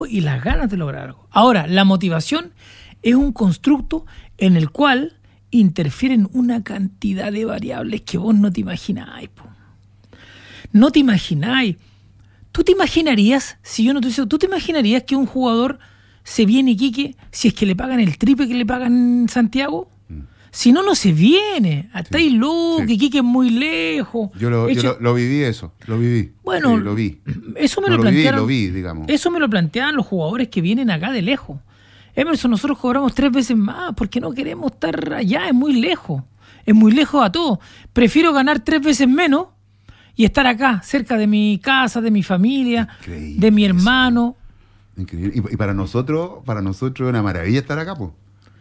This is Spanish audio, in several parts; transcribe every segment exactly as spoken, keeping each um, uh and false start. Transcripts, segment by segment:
y las ganas de lograr algo. Ahora, la motivación es un constructo en el cual interfieren una cantidad de variables que vos no te imagináis. Po. No te imagináis. ¿Tú te imaginarías, si yo no te digo, tú te imaginarías que un jugador se viene Iquique si es que le pagan el triple que le pagan en Santiago? Mm. Si no, no se viene. Hasta ahí sí, loco, sí. Iquique es muy lejos. Yo, lo, Hecho, yo lo, lo viví eso, lo viví. Bueno, sí, lo vi. Eso me no lo, lo plantearon. Viví, lo vi, digamos. Eso me lo planteaban los jugadores que vienen acá de lejos. Emerson, nosotros cobramos tres veces más porque no queremos estar allá, es muy lejos. Es muy lejos a todo. Prefiero ganar tres veces menos y estar acá, cerca de mi casa, de mi familia, increíble, de mi hermano. Eso. Increíble. Y, y para nosotros, para nosotros es una maravilla estar acá, pues.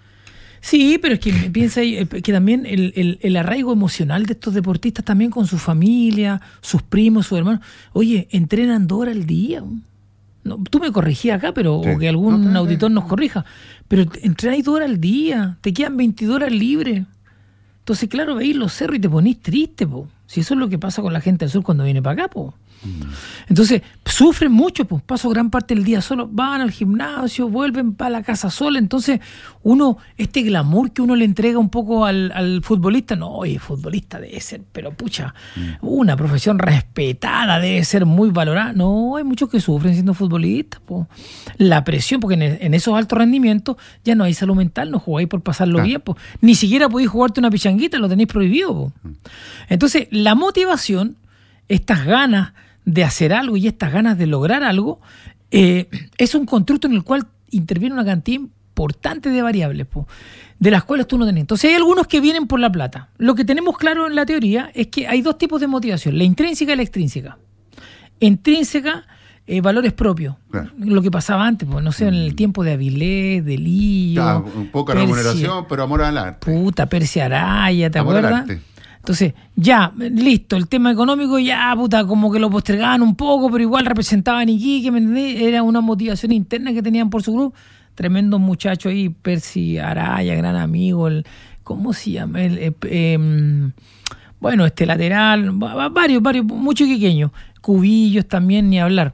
Sí, pero es que piensa que también el, el, el arraigo emocional de estos deportistas también con su familia, sus primos, sus hermanos. Oye, entrenan dos horas al día. No, tú me corregías acá, pero sí. O que algún no, no, auditor nos corrija. Pero entrenáis dos horas al día, te quedan veintidós horas libres. Entonces, claro, veis los cerros y te ponís triste, po. Si eso es lo que pasa con la gente del sur cuando viene para acá, po. Entonces, sufren mucho, pues paso gran parte del día solo, van al gimnasio, vuelven para la casa sola. Entonces, uno, este glamour que uno le entrega un poco al, al futbolista, no, oye, futbolista debe ser, pero pucha, mm. una profesión respetada, debe ser muy valorada. No, hay muchos que sufren siendo futbolistas, pues. La presión, porque en, en esos altos rendimientos ya no hay salud mental, no jugáis por pasarlo ah. bien, pues. Ni siquiera podéis jugarte una pichanguita, lo tenéis prohibido, pues. Entonces, la motivación, estas ganas de hacer algo y estas ganas de lograr algo, eh, es un constructo en el cual interviene una cantidad importante de variables, po, de las cuales tú no tenés. Entonces hay algunos que vienen por la plata. Lo que tenemos claro en la teoría es que hay dos tipos de motivación, la intrínseca y la extrínseca. Intrínseca, eh, valores propios. Claro. Lo que pasaba antes, pues, no sé, en el tiempo de Avilés, de Lillo. Claro, un poca Persia, remuneración, pero amor al arte. Puta, Persia Araya, ¿te amor acuerdas? Entonces, ya, listo, el tema económico ya, puta, como que lo postergaban un poco, pero igual representaban Iquique, ¿me entendés? Era una motivación interna que tenían por su grupo. Tremendos muchachos ahí, Percy Araya, gran amigo, el, ¿cómo se llama? El, eh, eh, bueno, este lateral, varios, varios, muchos iquiqueños, Cubillos también, ni hablar.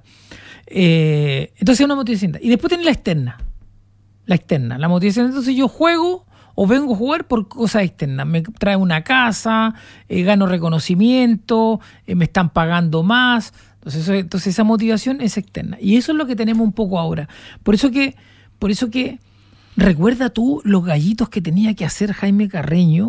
Eh, entonces, una motivación interna. Y después tenés la externa, la externa, la motivación. Entonces, yo juego o vengo a jugar por cosas externas. Me trae una casa, eh, gano reconocimiento, eh, me están pagando más. Entonces, eso, entonces esa motivación es externa. Y eso es lo que tenemos un poco ahora. Por eso que, por eso que recuerda tú los gallitos que tenía que hacer Jaime Carreño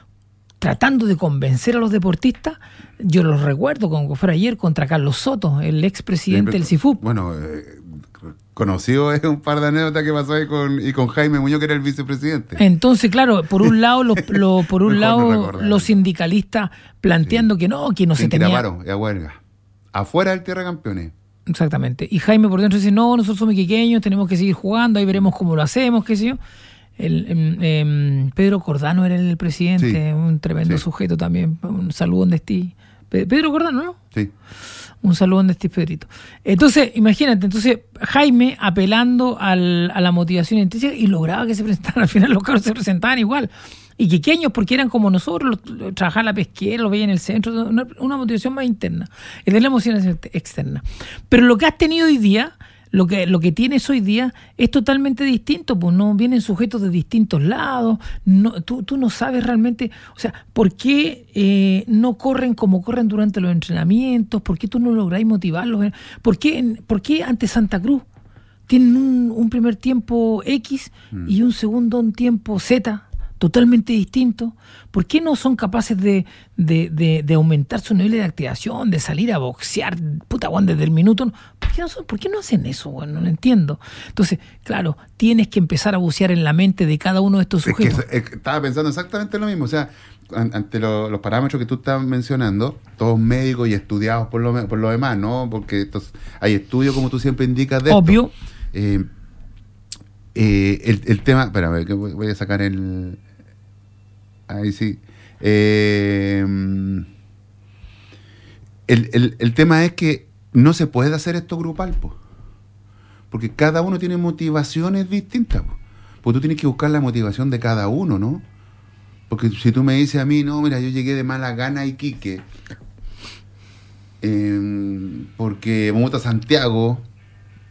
tratando de convencer a los deportistas. Yo los recuerdo como fuera ayer contra Carlos Soto, el expresidente sí, del C I F U P. Bueno, eh... conocido es un par de anécdotas que pasó ahí con, y con Jaime Muñoz, que era el vicepresidente. Entonces, claro, por un lado, los, lo, por un lado no los sindicalistas planteando sí. que no, que no Sin se tenía... paro y a huelga. Afuera del Tierra de Campeones. Exactamente. Y Jaime por dentro dice, no, nosotros somos iquiqueños, tenemos que seguir jugando, ahí veremos cómo lo hacemos, qué sé yo. El, eh, eh, Pedro Cordano era el presidente, sí. un tremendo sí. sujeto también. Un saludo donde esté. Pedro Cordano, ¿no? Sí. Un saludo donde estés, Pedrito. Entonces, imagínate, entonces Jaime apelando al, a la motivación intrínseca y lograba que se presentaran. Al final los carros se presentaban igual. Y quiqueños, porque eran como nosotros, los, trabajaban la pesquera, lo veían en el centro, una, una motivación más interna. Es de la emoción externa. Pero lo que has tenido hoy día, lo que, lo que tienes hoy día, es totalmente distinto, pues no vienen sujetos de distintos lados, no, tú, tú no sabes realmente, o sea, ¿por qué eh, no corren como corren durante los entrenamientos? ¿Por qué tú no lográis motivarlos? ¿Por qué, por qué ante Santa Cruz tienen un, un primer tiempo X mm. y un segundo un tiempo Z? Totalmente distinto. ¿Por qué no son capaces de, de, de, de aumentar su nivel de activación, de salir a boxear, puta, Juan, desde el minuto? ¿Por qué no, son, ¿por qué no hacen eso, Juan? No lo entiendo. Entonces, claro, tienes que empezar a bucear en la mente de cada uno de estos sujetos. Es que, es que estaba pensando exactamente lo mismo. O sea, ante lo, los parámetros que tú estás mencionando, todos médicos y estudiados por lo, por lo demás, ¿no? Porque estos, hay estudios, como tú siempre indicas, de obvio. Esto. Eh, eh, el, el tema... Espérame, que voy a sacar el... Ahí sí. Eh, el, el, el tema es que no se puede hacer esto grupal, po, porque cada uno tiene motivaciones distintas. Po, porque tú tienes que buscar la motivación de cada uno, ¿no? Porque si tú me dices a mí, no, mira, yo llegué de mala gana a Iquique, eh, porque me gusta Santiago,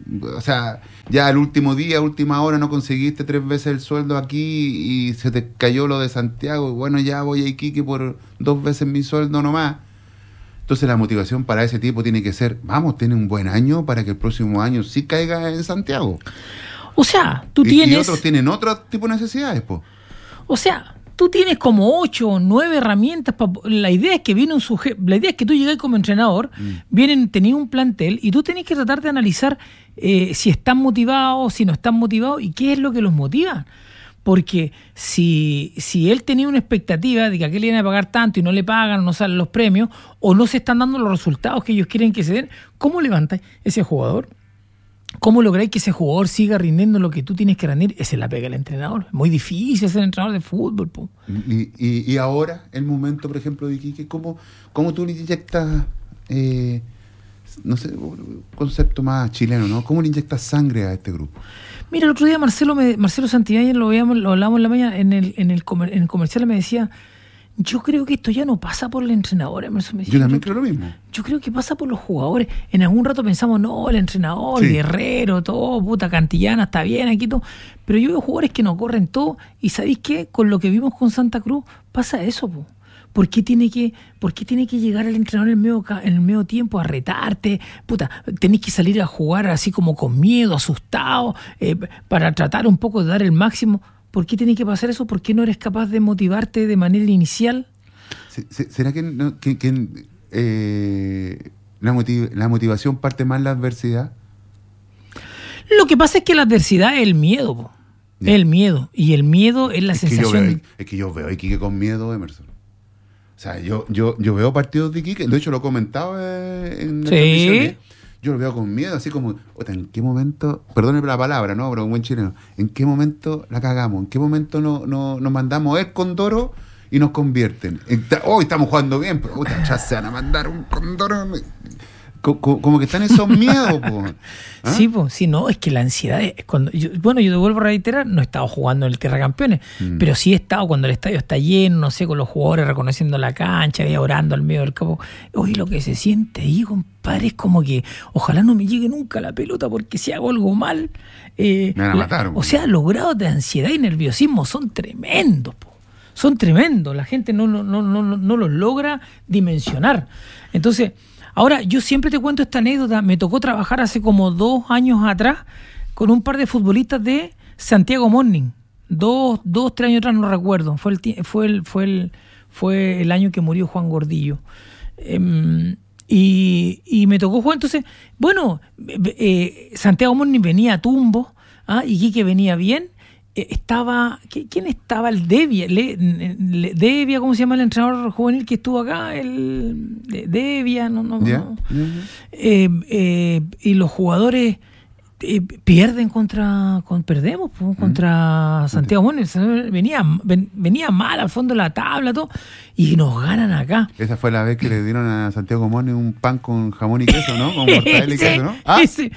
O sea, ya al último día, última hora, no conseguiste tres veces el sueldo aquí y se te cayó lo de Santiago. Bueno, ya voy a Iquique por dos veces mi sueldo nomás. Entonces la motivación para ese tipo tiene que ser, vamos, tiene un buen año para que el próximo año sí caiga en Santiago. O sea, tú y, tienes... Y otros tienen otro tipo de necesidades, pues. O sea, tú tienes como ocho o nueve herramientas. Pa... La idea es que viene un sujeto... La idea es que tú llegas como entrenador, mm. vienen, tenés un plantel y tú tenés que tratar de analizar eh, si están motivados, si no están motivados y qué es lo que los motiva. Porque si, si él tenía una expectativa de que a qué le iban a pagar tanto y no le pagan, o no salen los premios, o no se están dando los resultados que ellos quieren que se den, ¿cómo levantáis ese jugador? ¿Cómo lográis que ese jugador siga rindiendo lo que tú tienes que rendir? Esa es la pega del entrenador. Es muy difícil ser entrenador de fútbol. Po. Y, y, y ahora, el momento, por ejemplo, de Iquique, ¿cómo, cómo tú le inyectas, eh, no sé, concepto más chileno, ¿no? ¿Cómo le inyectas sangre a este grupo? Mira, el otro día Marcelo me, Marcelo Santibáñez, lo veíamos, lo hablábamos en la mañana, en el, en el, comer, en el comercial me decía, yo creo que esto ya no pasa por el entrenador. Me decía, yo también yo, creo lo mismo. Yo creo que pasa por los jugadores. En algún rato pensamos, no, el entrenador, sí. Guerrero, todo, puta, Cantillana, está bien aquí todo. Pero yo veo jugadores que no corren todo. Y ¿sabéis qué? Con lo que vimos con Santa Cruz, pasa eso, po. ¿Por qué tiene que, por qué tiene que llegar el entrenador en el medio, en el medio tiempo a retarte? Puta, tenés que salir a jugar así como con miedo, asustado, eh, para tratar un poco de dar el máximo. ¿Por qué tiene que pasar eso? ¿Por qué no eres capaz de motivarte de manera inicial? ¿Será que, no, que, que eh, la, motiv- la motivación parte más en la adversidad? Lo que pasa es que la adversidad es el miedo, po. Es el miedo. Y el miedo es la es sensación... Que veo, es que yo veo a Iquique con miedo, Emerson. O sea, yo, yo, yo veo partidos de Iquique, de hecho lo he comentado eh, en las transmisiones. Yo lo veo con miedo, así como, ¿en qué momento, perdóneme la palabra, no, pero un buen chileno, ¿en qué momento la cagamos? ¿En qué momento no, no, nos mandamos el condoro y nos convierten? Hoy oh, estamos jugando bien, pero puta, ya se van a mandar un condoro. Como, como que están esos miedos, po. ¿Ah? Sí, pues, sí, no, es que la ansiedad es cuando yo, bueno, yo te vuelvo a reiterar, no he estado jugando en el Tierra Campeones, mm. pero sí he estado cuando el estadio está lleno, no sé, con los jugadores reconociendo la cancha, y orando al medio del campo. Oye, lo que se siente ahí, compadre, es como que ojalá no me llegue nunca la pelota, porque si hago algo mal, eh, me van a matar. La, o sea, los grados de ansiedad y nerviosismo son tremendos, po. Son tremendos, la gente no, no, no, no, no los logra dimensionar. Entonces, ahora, yo siempre te cuento esta anécdota. Me tocó trabajar hace como dos años atrás con un par de futbolistas de Santiago Morning. Dos, dos, tres años atrás, no recuerdo. Fue el, fue el, fue el, fue el año que murió Juan Gordillo. Eh, y, y me tocó jugar. Entonces, bueno, eh, Santiago Morning venía a tumbo, ¿ah? Y Quique venía bien. Estaba, ¿quién estaba? El Devia, Le, Le, Devia, ¿cómo se llama el entrenador juvenil que estuvo acá? El Devia, no, no, yeah. no. Uh-huh. Eh, eh, y los jugadores eh, pierden contra, con, perdemos pues, contra uh-huh. Santiago Morning. Venía, ven, venía mal al fondo de la tabla, todo, y nos ganan acá. Esa fue la vez que le dieron a Santiago Morning un pan con jamón y queso, ¿no? Con mortadela y queso, ¿no? Ah, ese,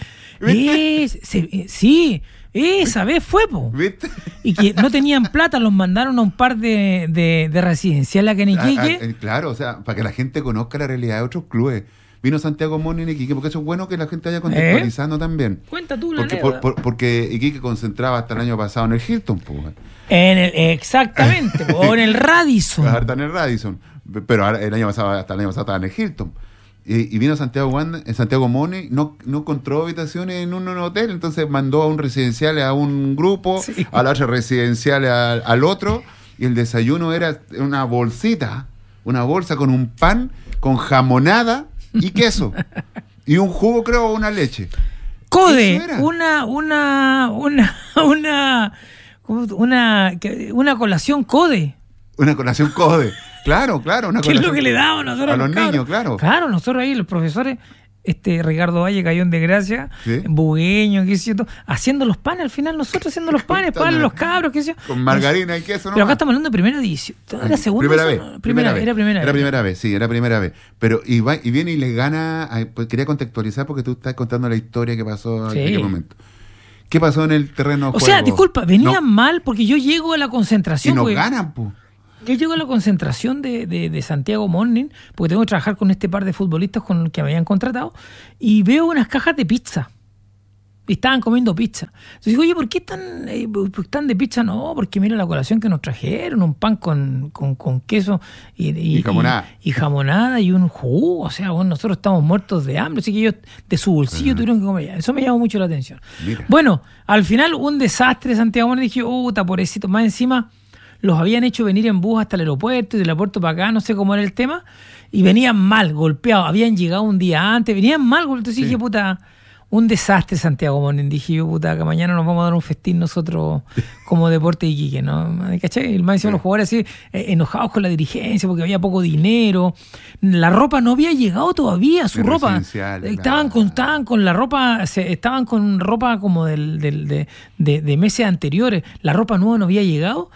ese, sí. Esa vez fue, po. ¿Viste? Y que no tenían plata, los mandaron a un par de, de, de residenciales acá en Iquique. A, a, claro, o sea, para que la gente conozca la realidad de otros clubes. Vino Santiago Morning en Iquique, porque eso es bueno que la gente vaya contextualizando ¿Eh? También. Cuenta tú la porque, por, por, porque Iquique concentraba hasta el año pasado en el Hilton, po. En el, exactamente, o en el Radisson. Hasta en el Radisson. Pero ahora, el año pasado, hasta el año pasado estaba en el Hilton. Y, y vino Santiago Wanda, en Santiago Morning, no, no encontró habitaciones en un, un hotel, entonces mandó a un residencial a un grupo, sí. a la otra residencial al, al otro, y el desayuno era una bolsita, una bolsa con un pan, con jamonada y queso, y un jugo, creo, o una leche. Code, una, una, una, una, una, una colación Code. Una colación Code. Claro, claro. Una ¿Qué es lo que le damos nosotros a los, los niños, claro? Claro, nosotros ahí, los profesores, este Ricardo Valle cayó en desgracia, ¿sí? Bugueño, qué sé yo, haciendo los panes, al final nosotros haciendo los panes, para los cabros, qué sé yo. Con margarina y queso, ¿no? Pero acá estamos hablando de primera edición. ¿Era segunda? Primera vez. No, primera, primera vez. Era primera Era vez. primera vez, sí, era primera vez. Pero y, va, y viene y le gana, pues quería contextualizar porque tú estás contando la historia que pasó sí. en aquel momento. ¿Qué pasó en el terreno de O juego? sea, disculpa, venían no. mal porque yo llego a la concentración. Y nos porque... ganan, pues. Yo llego a la concentración de, de, de Santiago Morning, porque tengo que trabajar con este par de futbolistas con los que me habían contratado, y veo unas cajas de pizza. Y estaban comiendo pizza. Entonces digo, oye, ¿por qué están, eh, por qué están de pizza? No, porque mira la colación que nos trajeron, un pan con, con, con queso y, y, y jamonada. Y, y jamonada y un jugo. O sea, bueno, nosotros estamos muertos de hambre, así que ellos de su bolsillo uh-huh. tuvieron que comer. Eso me llamó mucho la atención. Mira. Bueno, al final un desastre Santiago Morning. Dije, puta, pobrecito. Más encima los habían hecho venir en bus hasta el aeropuerto y del aeropuerto para acá, no sé cómo era el tema, y venían mal, golpeados. Habían llegado un día antes, venían mal. Entonces sí. dije, puta... Un desastre Santiago Morning. Dije yo, puta, que mañana nos vamos a dar un festín nosotros como Deporte Iquique, ¿no? ¿Cachai? El más encima los jugadores así, eh, enojados con la dirigencia porque había poco dinero. La ropa no había llegado todavía, su ropa. Estaban con, estaban con la ropa, se, estaban con ropa como del, del, de, de, de meses anteriores. La ropa nueva no había llegado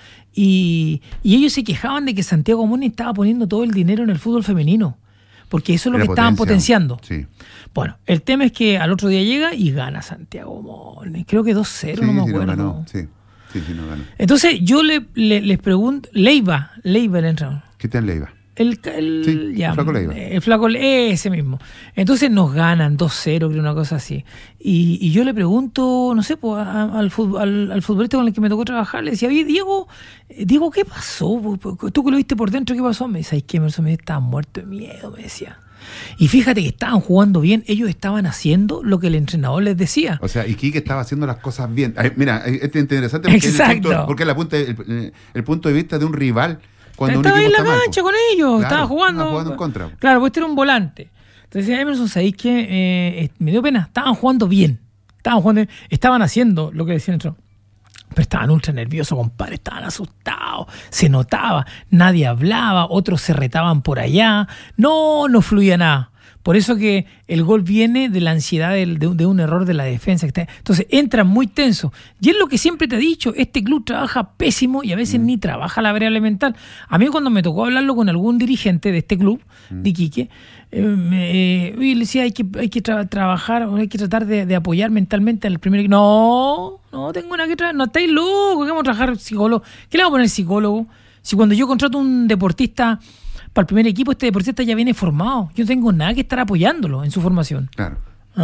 y, y ellos se quejaban de que Santiago Morning estaba poniendo todo el dinero en el fútbol femenino. Porque eso es lo que estaban potenciando. Sí. Bueno, el tema es que al otro día llega y gana Santiago Morning. Creo que dos cero, sí, no me sí acuerdo. No ganó. Sí, sí, sí, no ganó. Entonces yo le, le, les pregunto, Leiva, Leiva el entrenador. ¿Qué tal Leiva? El, el, sí, ya, el flaco Leiva. El flaco, ese mismo. Entonces nos ganan dos cero, creo, una cosa así. Y, y yo le pregunto, no sé, pues, al, al, al futbolista con el que me tocó trabajar, le decía, oye, Diego, Diego, ¿qué pasó? Tú que lo viste por dentro, ¿qué pasó? Me dice, ay, que me estaba muerto de miedo, me decía. Y fíjate que estaban jugando bien, ellos estaban haciendo lo que el entrenador les decía. O sea, Iquique estaba haciendo las cosas bien. Ay, mira, esto es interesante porque Exacto. es el punto, porque es la punta, el, el punto de vista de un rival. Cuando estaba un en la está cancha mal, con ellos, claro, estaba jugando. jugando en contra. Claro, pues este era un volante. Entonces decía, Emerson, ¿sabéis qué? Eh, me dio pena, estaban jugando bien. Estaban jugando, estaban haciendo lo que decía el entrenador. Pero estaban ultra nerviosos, compadre, estaban asustados, se notaba, nadie hablaba, otros se retaban por allá, no, no fluía nada. Por eso que el gol viene de la ansiedad de, de, de un error de la defensa. Entonces entran muy tensos. Y es lo que siempre te he dicho, este club trabaja pésimo y a veces mm. ni trabaja la variable mental. A mí cuando me tocó hablarlo con algún dirigente de este club, mm. de Iquique, eh, me, eh, le decía, hay que, hay que tra- trabajar, hay que tratar de, de apoyar mentalmente al primer equipo. No, no tengo nada que trabajar, no estáis locos, ¿qué vamos a trabajar psicólogo? ¿Qué le vamos a poner psicólogo? Si cuando yo contrato un deportista para el primer equipo, este deportista ya viene formado. Yo no tengo nada que estar apoyándolo en su formación. Claro.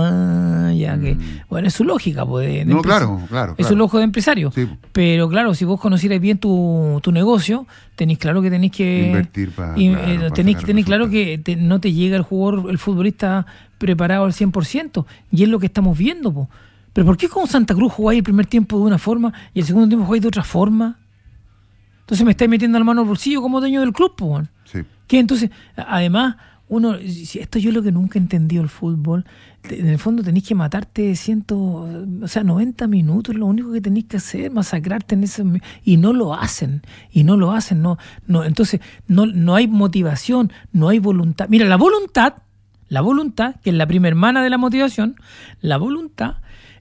Ah, ya que... Bueno, es su lógica, pues. De, de no, claro, claro. Es claro. su lógica de empresario. Sí. Pero claro, si vos conocierais bien tu, tu negocio, tenéis claro que tenéis que... Invertir para... Y, claro, eh, tenéis, tenéis claro que te, no te llega el jugador, el futbolista preparado al cien por ciento. Y es lo que estamos viendo, pues. Pero ¿por qué con Santa Cruz jugáis el primer tiempo de una forma y el segundo tiempo jugáis de otra forma? Entonces me estáis metiendo la mano al bolsillo como dueño del club, pues. Sí. Que entonces, además, uno, esto yo lo que nunca he entendido el fútbol, en el fondo tenéis que matarte ciento, o sea, noventa minutos, lo único que tenéis que hacer, masacrarte en ese, y no lo hacen, y no lo hacen, no, no, entonces no, no hay motivación, no hay voluntad. Mira, la voluntad, la voluntad, que es la prima hermana de la motivación, la voluntad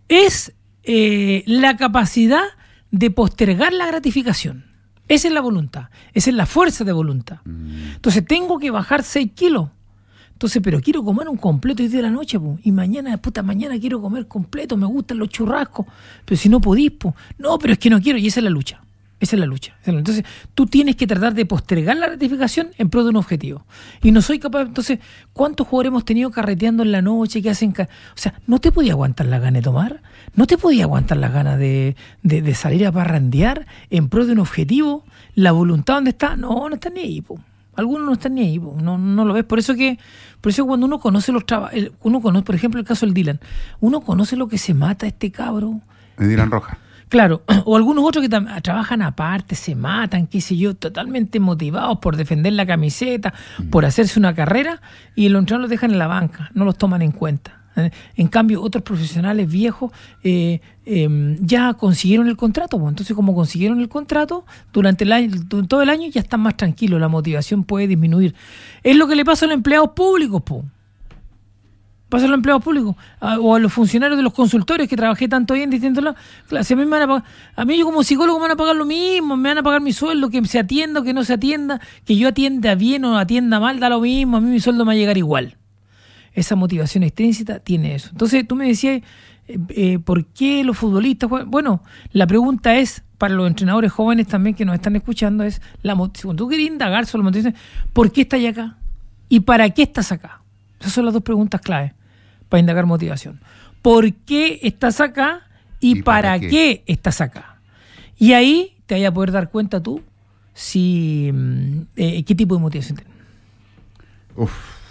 es eh, la capacidad de postergar la gratificación. Esa es la voluntad, esa es la fuerza de voluntad. Entonces tengo que bajar seis kilos. Entonces, pero quiero comer un completo hoy día de la noche, po. Y mañana, puta, mañana quiero comer completo, me gustan los churrascos. Pero si no podís, po. No, pero es que no quiero, y esa es la lucha. Esa es la lucha. Entonces, tú tienes que tratar de postergar la gratificación en pro de un objetivo. Y no soy capaz. Entonces, ¿cuántos jugadores hemos tenido carreteando en la noche? ¿Qué hacen? Ca- o sea, ¿no te podía aguantar la gana de tomar? ¿No te podía aguantar la gana de, de, de salir a parrandear en pro de un objetivo? ¿La voluntad dónde está? No, no está ni ahí, po. Algunos no están ni ahí, po. No, no lo ves. Por eso que, por eso cuando uno conoce los trabajos, uno conoce, por ejemplo, el caso del Dylan, uno conoce lo que se mata a este cabro. El Dylan Rojas. Claro, o algunos otros que tam- trabajan aparte, se matan, qué sé yo, totalmente motivados por defender la camiseta, mm. por hacerse una carrera, y los entrenadores los dejan en la banca, no los toman en cuenta. ¿eh? En cambio, otros profesionales viejos eh, eh, ya consiguieron el contrato, pues. Entonces como consiguieron el contrato, durante el año, todo el año ya están más tranquilos, la motivación puede disminuir. Es lo que le pasa a los empleados públicos, pues. Pasa a los empleados públicos a, o a los funcionarios de los consultorios que trabajé tanto bien en distintos lados. Claro, si a mí me van a pagar, a mí yo como psicólogo me van a pagar lo mismo, me van a pagar mi sueldo, que se atienda o que no se atienda, que yo atienda bien o atienda mal, da lo mismo, a mí mi sueldo me va a llegar igual. Esa motivación extrínseca tiene eso. Entonces tú me decías, eh, eh, ¿por qué los futbolistas juegan? Bueno, la pregunta es, para los entrenadores jóvenes también que nos están escuchando, es, la cuando tú quieres indagar sobre la motivación, ¿por qué estás acá? ¿Y para qué estás acá? Esas son las dos preguntas claves para indagar motivación. por qué estás acá y, ¿Y para, para qué? qué? estás acá. Y ahí te vayas a poder dar cuenta tú si eh, qué tipo de motivación tienes. Uf.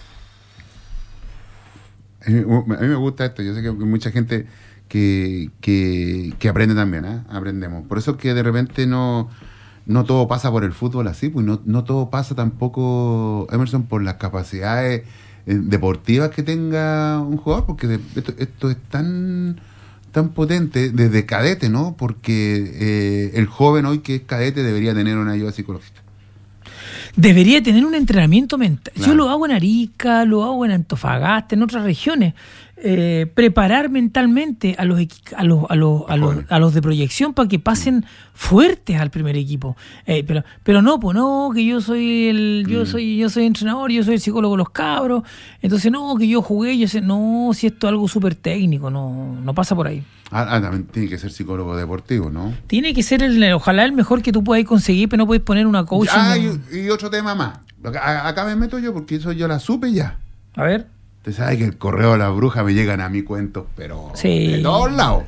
A mí, a mí me gusta esto. Yo sé que hay mucha gente que, que, que aprende también, ¿eh? Aprendemos. Por eso es que de repente no, no todo pasa por el fútbol así, pues no, no todo pasa tampoco, Emerson, por las capacidades eh, deportivas que tenga un jugador, porque de, esto, esto es tan, tan potente desde cadete, ¿no? Porque eh, el joven hoy que es cadete debería tener una ayuda psicológica. Debería tener un entrenamiento mental. Claro. Yo lo hago en Arica, lo hago en Antofagasta, en otras regiones. Eh, preparar mentalmente a los, equi- a, los, a, los, a, los, a los de proyección para que pasen fuertes al primer equipo. Eh, pero pero no, pues no, que yo soy el yo Mm. soy yo soy entrenador, yo soy el psicólogo de los cabros. Entonces no, que yo jugué, yo sé, no, si esto es algo súper técnico, no, no pasa por ahí. Ah, ah, también tiene que ser psicólogo deportivo, ¿no? Tiene que ser el, ojalá el mejor que tú puedas conseguir, pero no puedes poner una coaching. Ah, y, y otro tema más. Acá, acá me meto yo porque eso yo la supe ya. A ver. Usted sabe que el correo de las brujas me llegan a mí cuentos, pero Sí. de todos lados.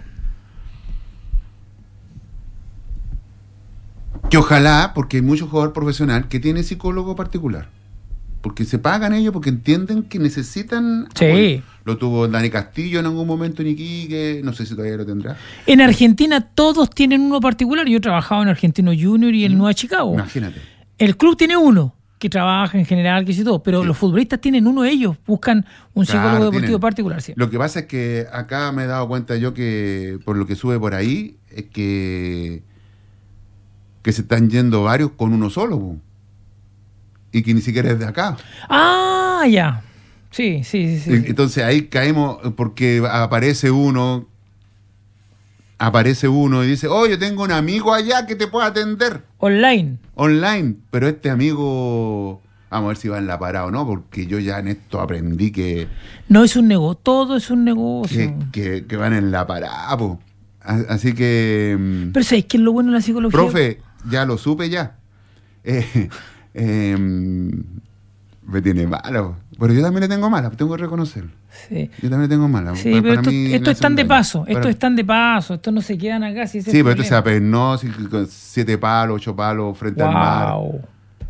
Que ojalá, porque hay mucho jugador profesional que tiene psicólogo particular. Porque se pagan ellos, porque entienden que necesitan Sí. apoyo. Lo tuvo Dani Castillo en algún momento en Iquique, no sé si todavía lo tendrá. En Argentina todos tienen uno particular. Yo he trabajado en Argentino Junior y en Nueva Chicago. Imagínate. El club tiene uno que trabaja en general, que sí todo, pero Sí. los futbolistas tienen uno ellos, buscan un Claro, psicólogo deportivo tienen. particular. Sí. Lo que pasa es que acá me he dado cuenta yo que, por lo que sube por ahí, es que, que se están yendo varios con uno solo, po. Y que ni siquiera es de acá. Ah, ya. Sí, sí, sí. sí. Entonces ahí caemos porque aparece uno, aparece uno y dice, oh, yo tengo un amigo allá que te puede atender Online. online, pero este amigo, vamos a ver si va en la parada o no, porque yo ya en esto aprendí que, No es un negocio, todo es un negocio. que, que, que van en la parada, po. A- Así que, mm, Pero ¿sabes qué es lo bueno de la psicología? profe, ya lo supe ya. Eh, eh, me tiene malo. Pero yo también le tengo mala, tengo que reconocerlo. Sí, Yo también le tengo mala. sí Pa- pero para esto, mí esto le están hacen de daño. paso, Para- estos están de paso, estos no se quedan acá. Si ese es Sí, el pero este se problema. apernó sí, con siete palos, ocho palos frente al mar. Wow.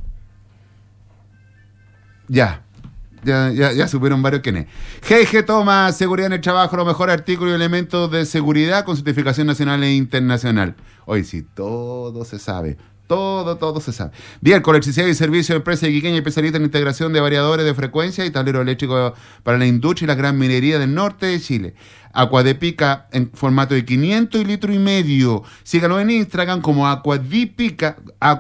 Ya. Ya, ya, ya supieron varios quién es. G G toma seguridad en el trabajo, los mejores artículos y elementos de seguridad con certificación nacional e internacional. Hoy sí, todo se sabe. Todo, todo se sabe. Bien, con electricidad y servicio de empresa iquiqueña especialista en integración de variadores de frecuencia y tablero eléctrico para la industria y la gran minería del norte de Chile. Agua de pica en formato de quinientos y litro y medio. Síganos en Instagram como Aquadipica,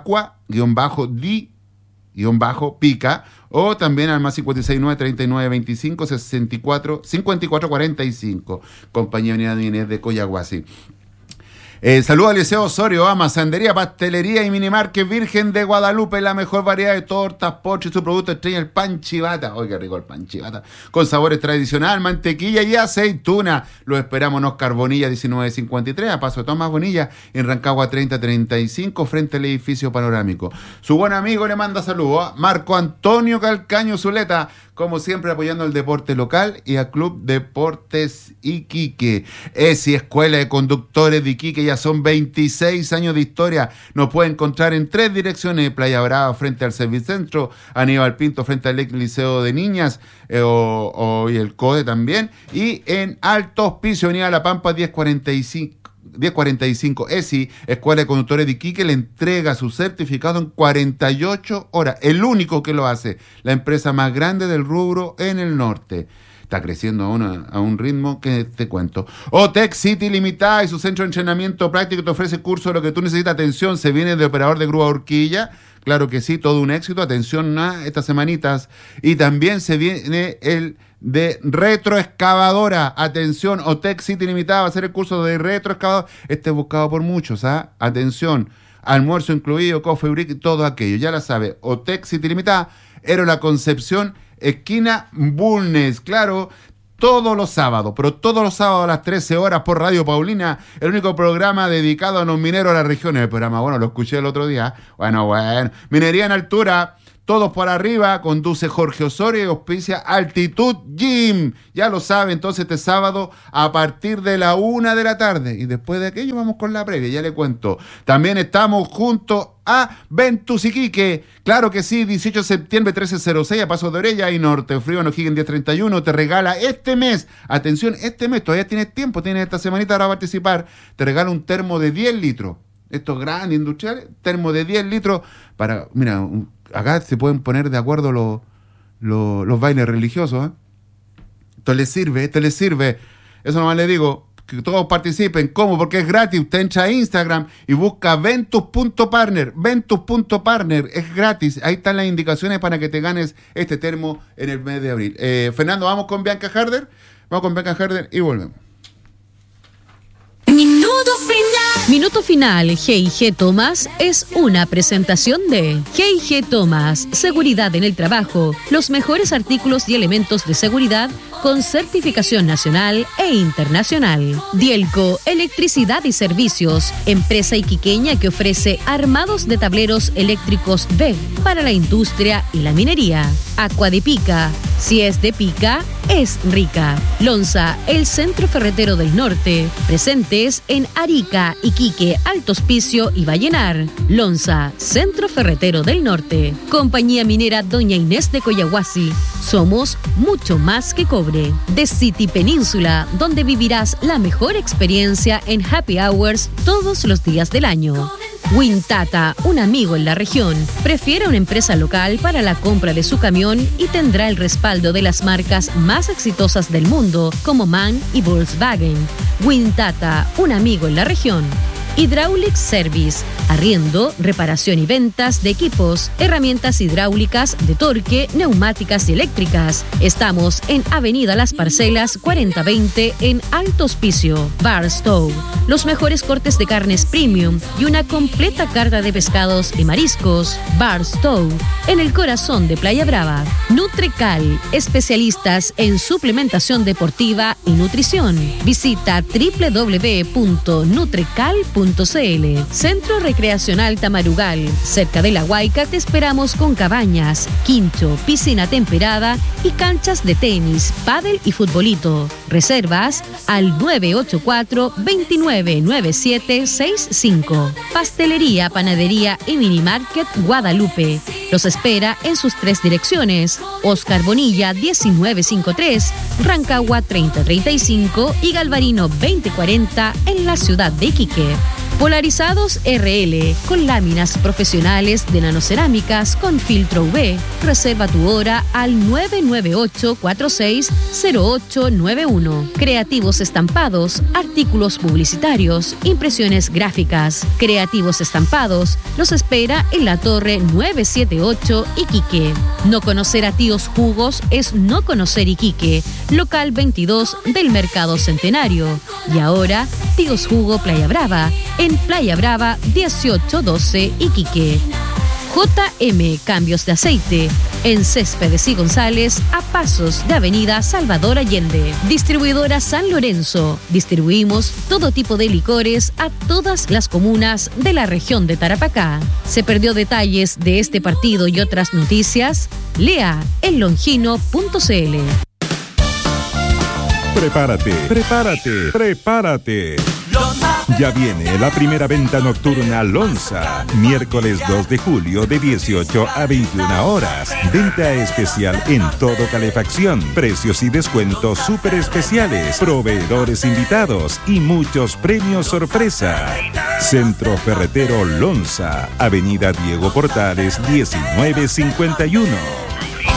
Aqua-di guión bajo pica, o también al más cincuenta y seis nueve treinta y nueve veinticinco sesenta y cuatro cincuenta y cuatro cuarenta y cinco. Compañía Unidad de Inés de Coyahuasi. Eh, saludos al Liceo Osorio, ama, sandería, pastelería y minimarket Virgen de Guadalupe, la mejor variedad de tortas, postres, su producto estrella, el pan chivata. Oye, qué rico el pan chivata. Con sabores tradicional, mantequilla y aceituna. Lo esperamos en Oscar Bonilla diecinueve cincuenta y tres, a paso de Tomás Bonilla, en Rancagua treinta treinta y cinco, frente al edificio panorámico. Su buen amigo le manda saludos a Marco Antonio Calcaño Zuleta, como siempre apoyando al deporte local y al Club Deportes Iquique. ESI, Escuela de Conductores de Iquique, ya son veintiséis años de historia. Nos puede encontrar en tres direcciones: Playa Brava frente al Servicentro, Aníbal Pinto frente al Liceo de Niñas eh, o, o, y el CODE también, y en Alto Hospicio, Avenida La Pampa diez cuarenta y cinco. diez cuarenta y cinco. ESI, Escuela de Conductores de Iquique, le entrega su certificado en cuarenta y ocho horas. El único que lo hace. La empresa más grande del rubro en el norte. Está creciendo a, una, a un ritmo que te cuento. Otec City Limitada y su centro de entrenamiento práctico te ofrece curso de lo que tú necesitas. Atención, se viene de operador de grúa horquilla. Claro que sí, todo un éxito. Atención a estas semanitas. Y también se viene el de retroexcavadora. Atención, Otec City Limitada va a hacer el curso de retroexcavadora. Este es buscado por muchos, ¿ah? Atención, almuerzo incluido, coffee break, todo aquello. Ya la sabe, Otec City Limitada, Héroe La Concepción, esquina Bulnes. Claro, todos los sábados, pero todos los sábados a las trece horas por Radio Paulina, el único programa dedicado a los mineros de las regiones. El programa, bueno, lo escuché el otro día. Bueno, bueno, minería en altura. Todos por arriba, conduce Jorge Osorio y auspicia Altitud Gym. Ya lo sabe, entonces este sábado a partir de la una de la tarde. Y después de aquello vamos con la previa, ya le cuento. También estamos junto a Ventus Iquique. Claro que sí, dieciocho de septiembre, trece cero seis, a Paso de Orella y Norte Frío, en O'Higgins diez treinta y uno. Te regala este mes, atención, este mes, todavía tienes tiempo, tienes esta semanita para participar. Te regala un termo de diez litros. Estos grandes industriales, termo de diez litros para, mira, un, acá se pueden poner de acuerdo los, los, los bailes religiosos, ¿eh? Esto les sirve, esto les sirve. Eso nomás les digo, que todos participen. ¿Cómo? Porque es gratis. Usted entra a Instagram y busca ventus punto partner. ventus punto partner, es gratis. Ahí están las indicaciones para que te ganes este termo en el mes de abril. Eh, Fernando, vamos con Bianca Harder. Vamos con Bianca Harder y volvemos. Minuto final. Minuto final. G y G Thomas es una presentación de G y G Thomas. Seguridad en el trabajo. Los mejores artículos y elementos de seguridad con certificación nacional e internacional. Dielco, electricidad y servicios. Empresa iquiqueña que ofrece armados de tableros eléctricos B para la industria y la minería. Aqua de Pica. Si es de pica, es rica. Lonza, el centro ferretero del norte. Presentes en Arica, Iquique, Alto Hospicio y Vallenar. Lonza, centro ferretero del norte. Compañía minera Doña Inés de Coyahuasi. Somos mucho más que cobre. The City Península, donde vivirás la mejor experiencia en happy hours todos los días del año. Wintata, un amigo en la región. Prefiere una empresa local para la compra de su camión y tendrá el respaldo de las marcas más exitosas del mundo como MAN y Volkswagen. Wintata, un amigo en la región. Hydraulic Service, arriendo, reparación y ventas de equipos, herramientas hidráulicas, de torque, neumáticas y eléctricas. Estamos en Avenida Las Parcelas cuarenta veinte en Alto Hospicio. Barstow, los mejores cortes de carnes premium y una completa carta de pescados y mariscos. Barstow, en el corazón de Playa Brava. Nutrecal, especialistas en suplementación deportiva y nutrición. Visita doble u doble u doble u punto nutrecal punto c l. Centro Recreacional Tamarugal. Cerca de La Huayca te esperamos con cabañas, quincho, piscina temperada y canchas de tenis, pádel y futbolito. Reservas al nueve ocho cuatro, dos nueve nueve siete seis cinco. Pastelería, panadería y minimarket Guadalupe. Los espera en sus tres direcciones: Oscar Bonilla diecinueve cincuenta y tres, Rancagua treinta treinta y cinco y Galvarino veinte cuarenta en la ciudad de Iquique. Polarizados R L, con láminas profesionales de nanocerámicas con filtro U V. Reserva tu hora al nueve nueve ocho cuatro seis cero ocho nueve uno. Creativos Estampados, artículos publicitarios, impresiones gráficas. Creativos Estampados los espera en la Torre novecientos setenta y ocho Iquique. No conocer a Tíos Jugos es no conocer Iquique. Local veintidós del Mercado Centenario. Y ahora, Tíos Jugo Playa Brava, en Playa Brava dieciocho doce Iquique. J M Cambios de Aceite, en Céspedes y González, a pasos de Avenida Salvador Allende. Distribuidora San Lorenzo. Distribuimos todo tipo de licores a todas las comunas de la región de Tarapacá. ¿Se perdió detalles de este partido y otras noticias? Lea en longino punto c l. Prepárate, prepárate, prepárate. Ya viene la primera venta nocturna Lonza, miércoles dos de julio de dieciocho a veintiuna horas. Venta especial en todo calefacción, precios y descuentos súper especiales, proveedores invitados y muchos premios sorpresa. Centro Ferretero Lonza, Avenida Diego Portales diecinueve cincuenta y uno.